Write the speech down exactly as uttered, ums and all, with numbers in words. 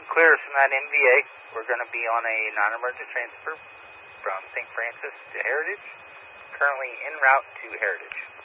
Clear from that M V A. We're going to be on a non-emergent transfer from Saint Francis to Heritage. Currently en route to Heritage.